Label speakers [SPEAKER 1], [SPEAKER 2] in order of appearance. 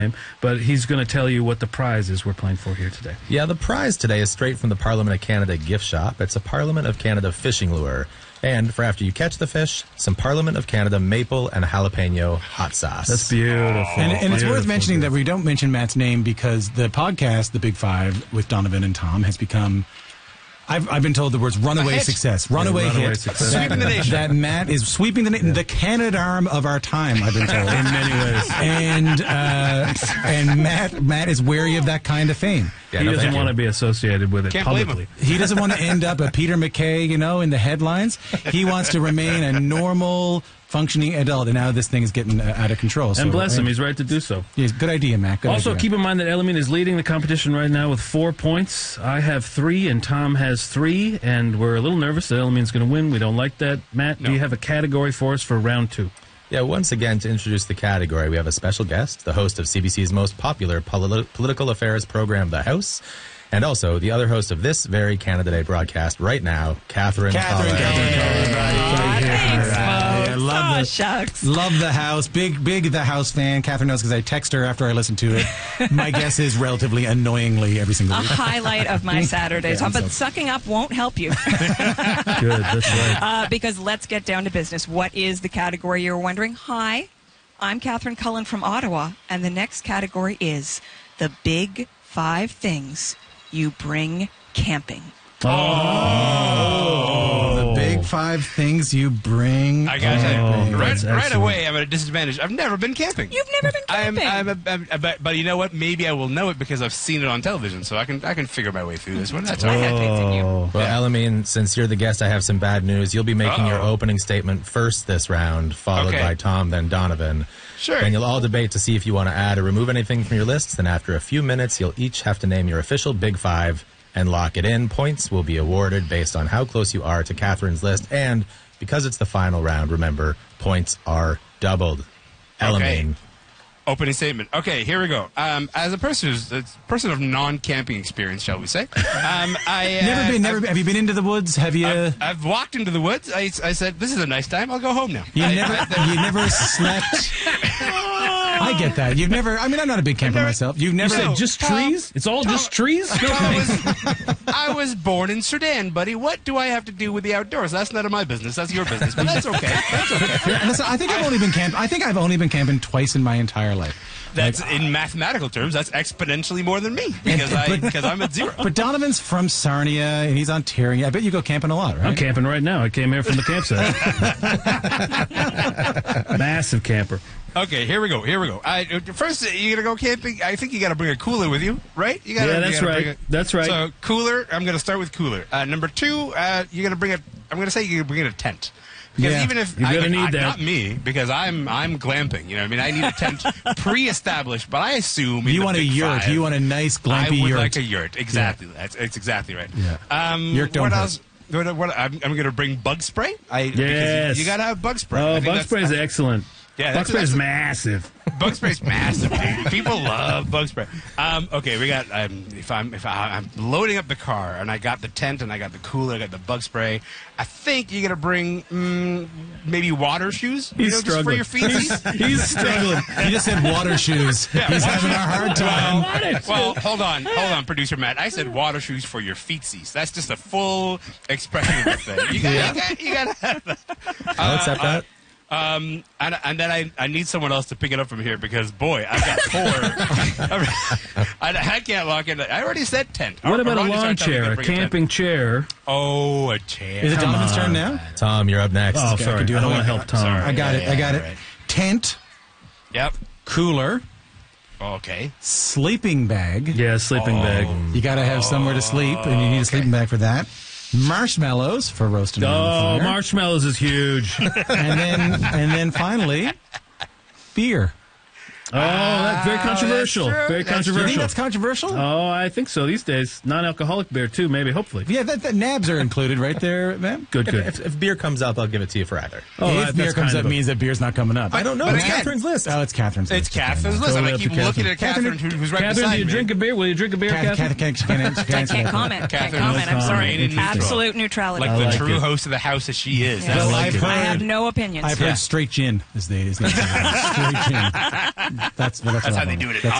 [SPEAKER 1] But he's going to tell you what the prize is we're playing for here today.
[SPEAKER 2] Yeah, the prize today is straight from the Parliament of Canada gift shop. It's a Parliament of Canada fishing lure. And for after you catch the fish, some Parliament of Canada maple and jalapeno hot sauce.
[SPEAKER 1] That's beautiful.
[SPEAKER 3] And it's worth mentioning that we don't mention Matt's name because the podcast, The Big Five, with Donovan and Tom, has become... I've been told the words runaway success. Runaway hit.
[SPEAKER 1] Success.
[SPEAKER 4] Sweeping the nation.
[SPEAKER 3] That Matt is sweeping the Canadarm of our time, I've been told.
[SPEAKER 1] In many ways.
[SPEAKER 3] And Matt is wary of that kind of fame.
[SPEAKER 2] Yeah,
[SPEAKER 1] He
[SPEAKER 2] no,
[SPEAKER 1] doesn't
[SPEAKER 2] thank
[SPEAKER 1] want to
[SPEAKER 2] you.
[SPEAKER 1] be associated with it
[SPEAKER 4] Can't blame
[SPEAKER 1] publicly.
[SPEAKER 3] He doesn't want to end up a Peter McKay, in the headlines. He wants to remain a normal, functioning adult, and now this thing is getting out of control. So,
[SPEAKER 1] And bless him, he's right to do so.
[SPEAKER 3] Yeah, good idea, Matt. Good
[SPEAKER 1] Also,
[SPEAKER 3] idea.
[SPEAKER 1] keep in mind that Elamine is leading the competition right now with 4 points. I have 3, and Tom has 3, and we're a little nervous that Elamine's going to win. We don't like that. Matt, do you have a category for us for round 2?
[SPEAKER 2] Yeah, once again, to introduce the category, we have a special guest, the host of CBC's most popular political affairs program, The House, and also the other host of this very Canada Day broadcast right now, Catherine Collins.
[SPEAKER 5] Thanks,
[SPEAKER 3] I love this.
[SPEAKER 5] shucks.
[SPEAKER 3] Love The House. Big The House fan. Catherine knows because I text her after I listen to it. My guess is relatively annoyingly every single
[SPEAKER 5] A
[SPEAKER 3] week.
[SPEAKER 5] highlight of my Saturday.
[SPEAKER 3] Yeah,
[SPEAKER 5] But
[SPEAKER 3] so-
[SPEAKER 5] sucking up won't help you.
[SPEAKER 1] Good, that's right.
[SPEAKER 5] Because let's get down to business. What is the category you're wondering? Hi, I'm Catherine Cullen from Ottawa, and the next category is the big 5 things you bring camping.
[SPEAKER 3] The big 5 things you bring.
[SPEAKER 4] I gotta tell you,
[SPEAKER 1] that's
[SPEAKER 4] right
[SPEAKER 1] excellent.
[SPEAKER 4] away, I'm at a disadvantage. I've never been camping.
[SPEAKER 5] You've never been camping.
[SPEAKER 4] But you know what? Maybe I will know it because I've seen it on television, so I can figure my way through this one. That's all
[SPEAKER 5] I
[SPEAKER 4] right.
[SPEAKER 5] had faith in you.
[SPEAKER 1] Oh.
[SPEAKER 2] Well, Elamine, since you're the guest, I have some bad news. You'll be making your opening statement first this round, followed
[SPEAKER 4] Okay.
[SPEAKER 2] by Tom, then Donovan.
[SPEAKER 4] Sure.
[SPEAKER 2] And you'll all debate to see if you want to add or remove anything from your lists. Then after a few minutes, you'll each have to name your official Big Five and lock it in. Points will be awarded based on how close you are to Catherine's list. And because it's the final round, remember, points are doubled. Elamine.
[SPEAKER 4] Opening statement. Okay, here we go. As a person of non-camping experience, shall we say?
[SPEAKER 3] Have you been into the woods? Have you?
[SPEAKER 4] I've walked into the woods. I said, "This is a nice time. I'll go home now."
[SPEAKER 3] You never slept. I get that. You've never. I mean, I'm not a big camper myself. You've
[SPEAKER 1] You
[SPEAKER 3] never.
[SPEAKER 1] said just
[SPEAKER 4] Tom,
[SPEAKER 1] trees? It's all just trees?
[SPEAKER 4] I was born in Sudan, buddy. What do I have to do with the outdoors? That's none of my business. That's your business. But that's okay. That's okay.
[SPEAKER 3] Listen, I think I've only been camping twice in my entire life.
[SPEAKER 4] That's in mathematical terms. That's exponentially more than me because I'm at 0.
[SPEAKER 3] But Donovan's from Sarnia and he's Ontarian. I bet you go camping a lot, right?
[SPEAKER 1] I'm camping right now. I came here from the campsite. Massive camper.
[SPEAKER 4] Okay, here we go. First, you're gonna go camping. I think you got to bring a cooler with you, right? You gotta,
[SPEAKER 1] Yeah, that's right. That's right.
[SPEAKER 4] So cooler. I'm gonna start with cooler. Number 2, you're gonna bring a. I'm gonna say you're gonna bring a tent. Because
[SPEAKER 3] Yeah,
[SPEAKER 4] even if
[SPEAKER 1] you're gonna need that.
[SPEAKER 4] not me, because I'm glamping. You know, what I mean, I need a tent pre-established. But I assume
[SPEAKER 3] You want a yurt. You want a nice glampy
[SPEAKER 4] I would
[SPEAKER 3] yurt.
[SPEAKER 4] like a yurt. Exactly. That's exactly right.
[SPEAKER 3] Yeah. Yurt don't
[SPEAKER 4] what
[SPEAKER 3] hurt.
[SPEAKER 4] else? I'm going to bring bug spray.
[SPEAKER 1] Yes.
[SPEAKER 4] Because you got to have bug spray. I
[SPEAKER 1] Oh,
[SPEAKER 4] think
[SPEAKER 1] bug
[SPEAKER 4] that's-
[SPEAKER 1] spray is excellent.
[SPEAKER 4] Yeah,
[SPEAKER 1] Bug spray is massive.
[SPEAKER 4] Bug spray's massive, dude. People love bug spray. Okay, we got. If I'm loading up the car and I got the tent and I got the cooler, I got the bug spray. I think you're gonna bring maybe water shoes.
[SPEAKER 1] He's
[SPEAKER 4] just for
[SPEAKER 1] struggling.
[SPEAKER 4] your feet.
[SPEAKER 1] He's struggling.
[SPEAKER 3] He just said water shoes. He's having a hard time.
[SPEAKER 4] Well, hold on, producer Matt. I said water shoes for your feetsies. That's just a full expression of the thing. You gotta have that.
[SPEAKER 2] I'll accept that.
[SPEAKER 4] And then I need someone else to pick it up from here because, boy, I've got 4. I can't lock in. I already said tent.
[SPEAKER 1] What about a
[SPEAKER 4] Ronnie
[SPEAKER 1] lawn
[SPEAKER 4] started telling me
[SPEAKER 1] chair,
[SPEAKER 4] to
[SPEAKER 1] a
[SPEAKER 4] bring tent.
[SPEAKER 1] camping chair?
[SPEAKER 4] Oh, a chair.
[SPEAKER 3] Is it Donovan's turn now?
[SPEAKER 2] Tom, you're up next.
[SPEAKER 1] Oh,
[SPEAKER 3] Okay, I
[SPEAKER 1] sorry.
[SPEAKER 3] can do it.
[SPEAKER 1] I don't want to help Tom.
[SPEAKER 4] Sorry.
[SPEAKER 3] I got it.
[SPEAKER 4] Right.
[SPEAKER 3] Tent,
[SPEAKER 4] Yep.
[SPEAKER 3] cooler,
[SPEAKER 4] Okay.
[SPEAKER 3] sleeping bag.
[SPEAKER 1] Yeah, sleeping bag.
[SPEAKER 3] You got to have somewhere to sleep, and you need a sleeping bag for that. Marshmallows for roasting around
[SPEAKER 1] Oh,
[SPEAKER 3] the fire.
[SPEAKER 1] marshmallows is huge.
[SPEAKER 3] and then finally, beer.
[SPEAKER 1] Oh, that's very controversial.
[SPEAKER 4] that's true.
[SPEAKER 1] Very
[SPEAKER 4] That's true.
[SPEAKER 3] Do you think
[SPEAKER 1] controversial.
[SPEAKER 3] that's controversial?
[SPEAKER 1] Oh, I think so these days. Non-alcoholic beer, too, maybe, hopefully.
[SPEAKER 3] Yeah, that nabs are included right there, man.
[SPEAKER 1] Good.
[SPEAKER 2] If beer comes up, I'll give it to you for either.
[SPEAKER 1] Oh,
[SPEAKER 3] if
[SPEAKER 1] that's
[SPEAKER 3] beer comes
[SPEAKER 1] kind
[SPEAKER 3] up,
[SPEAKER 1] of a-
[SPEAKER 3] means that beer's not coming up.
[SPEAKER 2] I don't know.
[SPEAKER 4] But
[SPEAKER 2] It's
[SPEAKER 4] again-
[SPEAKER 2] Catherine's list.
[SPEAKER 3] Oh, it's Catherine's
[SPEAKER 4] It's
[SPEAKER 3] list.
[SPEAKER 4] Catherine's list.
[SPEAKER 1] Throw
[SPEAKER 4] And
[SPEAKER 1] it
[SPEAKER 4] I
[SPEAKER 1] up
[SPEAKER 4] keep
[SPEAKER 1] to Catherine.
[SPEAKER 4] looking at Catherine, who's right
[SPEAKER 1] Catherine,
[SPEAKER 4] beside
[SPEAKER 1] do you
[SPEAKER 4] me.
[SPEAKER 1] drink a beer? Will you drink a beer, Catherine?
[SPEAKER 5] I can't comment. Can't
[SPEAKER 4] Catherine
[SPEAKER 5] comment. I'm
[SPEAKER 4] is
[SPEAKER 5] sorry.
[SPEAKER 4] remaining neutral.
[SPEAKER 5] Absolute neutrality.
[SPEAKER 4] Like
[SPEAKER 1] I
[SPEAKER 4] the
[SPEAKER 1] like
[SPEAKER 4] true
[SPEAKER 1] it.
[SPEAKER 4] host of the house that she is.
[SPEAKER 5] Yes.
[SPEAKER 4] That's
[SPEAKER 3] Well,
[SPEAKER 4] like
[SPEAKER 3] I've
[SPEAKER 4] it.
[SPEAKER 3] heard-
[SPEAKER 5] I have no opinions.
[SPEAKER 3] I've heard straight gin is the straight gin. That's
[SPEAKER 4] how they do it in